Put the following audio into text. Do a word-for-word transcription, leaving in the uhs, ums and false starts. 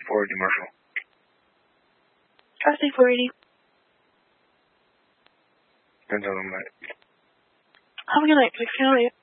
four eighty Marshall. Traffic four eighty. Depends on the night. Have a good night. Please count it.